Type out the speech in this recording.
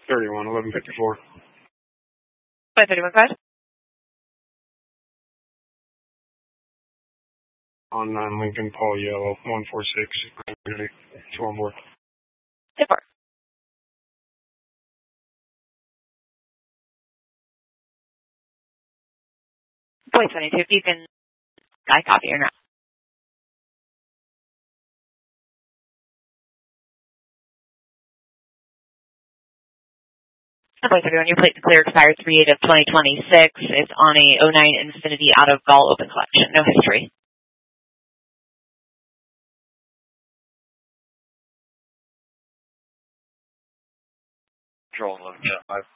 31, 1154. 531 card. On 9 Lincoln, Paul Yellow, 146, 2 on board. 10-4. Point 22, if you can, I copy or not. Point 31, your plate to clear expired 3/8 of 2026. It's on a '09 Infiniti out of Gall open collection. No history. Control 11, 5.